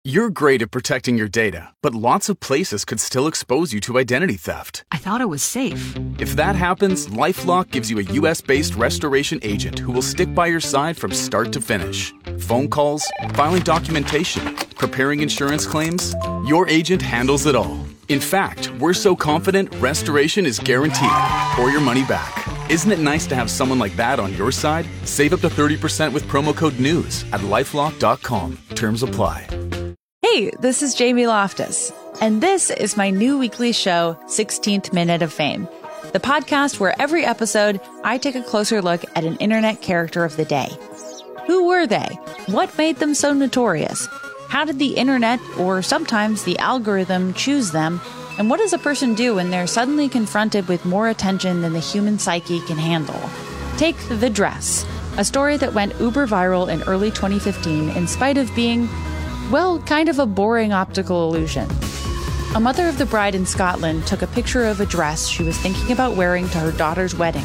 You're great at protecting your data, but lots of places could still expose you to identity theft. I thought it was safe. If that happens, LifeLock gives you a U.S.-based restoration agent who will stick by your side from start to finish. Phone calls, filing documentation, preparing insurance claims, your agent handles it all. In fact, we're so confident restoration is guaranteed or your money back. Isn't it nice to have someone like that on your side? Save up to 30% with promo code NEWS at LifeLock.com. Terms apply. Hey, this is Jamie Loftus, and this is my new weekly show, 16th Minute of Fame, the podcast where every episode I take a closer look at an internet character of the day. Who were they? What made them so notorious? How did the internet, or sometimes the algorithm, choose them? And what does a person do when they're suddenly confronted with more attention than the human psyche can handle? Take The Dress, a story that went uber viral in early 2015 in spite of being, well, kind of a boring optical illusion. A mother of the bride in Scotland took a picture of a dress she was thinking about wearing to her daughter's wedding.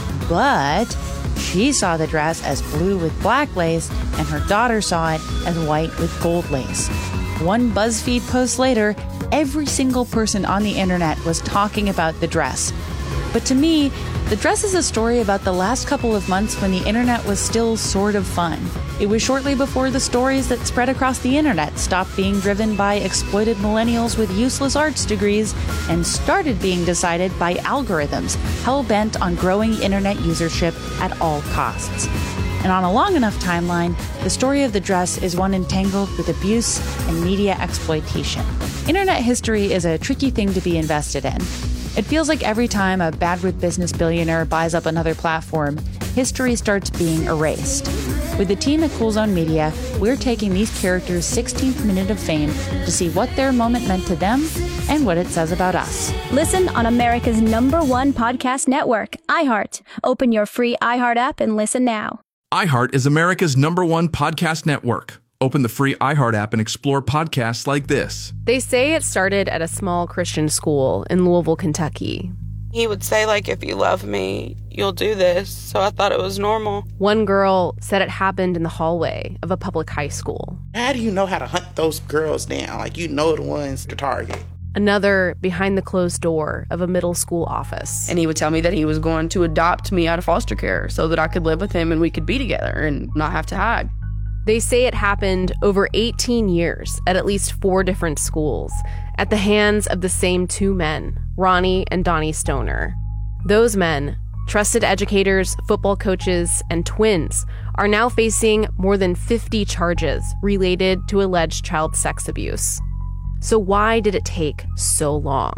But she saw the dress as blue with black lace, and her daughter saw it as white with gold lace. One BuzzFeed post later, every single person on the internet was talking about the dress. But to me, The Dress is a story about the last couple of months when the internet was still sort of fun. It was shortly before the stories that spread across the internet stopped being driven by exploited millennials with useless arts degrees and started being decided by algorithms hell-bent on growing internet usership at all costs. And on a long enough timeline, the story of The Dress is one entangled with abuse and media exploitation. Internet history is a tricky thing to be invested in. It feels like every time a bad-with-business billionaire buys up another platform, history starts being erased. With the team at Cool Zone Media, we're taking these characters' 16th minute of fame to see what their moment meant to them and what it says about us. Listen on America's #1 podcast network, iHeart. Open your free iHeart app and listen now. iHeart is America's #1 podcast network. Open the free iHeart app and explore podcasts like this. They say it started at a small Christian school in Louisville, Kentucky. He would say, like, if you love me, you'll do this. So I thought it was normal. One girl said it happened in the hallway of a public high school. How do you know how to hunt those girls down? Like, you know the ones to target. Another behind the closed door of a middle school office. And he would tell me that he was going to adopt me out of foster care so that I could live with him and we could be together and not have to hide. They say it happened over 18 years at least 4 different schools at the hands of the same 2 men, Ronnie and Donnie Stoner. Those men, trusted educators, football coaches, and twins, are now facing more than 50 charges related to alleged child sex abuse. So why did it take so long?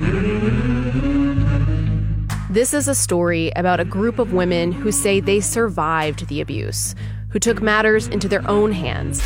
This is a story about a group of women who say they survived the abuse, who took matters into their own hands.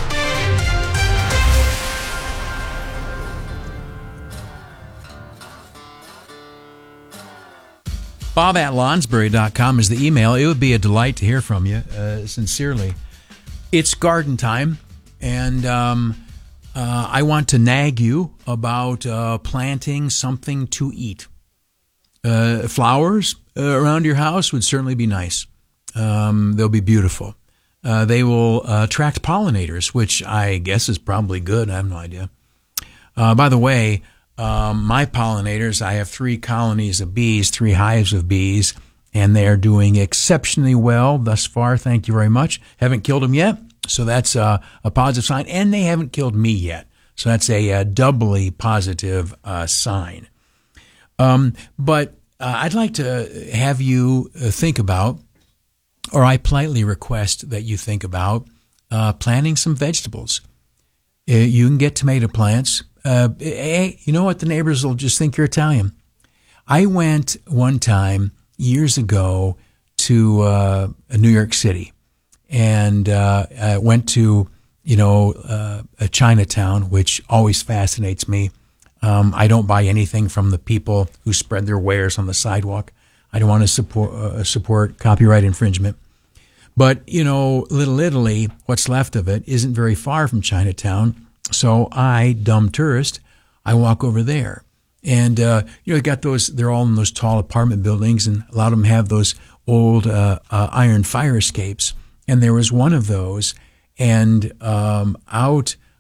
Bob@lonsbury.com is the email. It would be a delight to hear from you, sincerely. It's garden time, and I want to nag you about planting something to eat. Flowers around your house would certainly be nice. They'll be beautiful. They will attract pollinators, which I guess is probably good. I have no idea. By the way, my pollinators, I have 3 colonies of bees, 3 hives of bees, and they are doing exceptionally well thus far. Thank you very much. Haven't killed them yet, so that's a positive sign. And they haven't killed me yet, so that's a doubly positive sign. But I'd like to have you think about, or I politely request that you think about planting some vegetables. You can get tomato plants. Hey, you know what? The neighbors will just think you're Italian. I went one time years ago to New York City, and I went to a Chinatown, which always fascinates me. I don't buy anything from the people who spread their wares on the sidewalk. I don't want to support copyright infringement. But, Little Italy, what's left of it, isn't very far from Chinatown. So I, dumb tourist, I walk over there. And, you got those, they're all in those tall apartment buildings, and a lot of them have those old iron fire escapes. And there was one of those, and out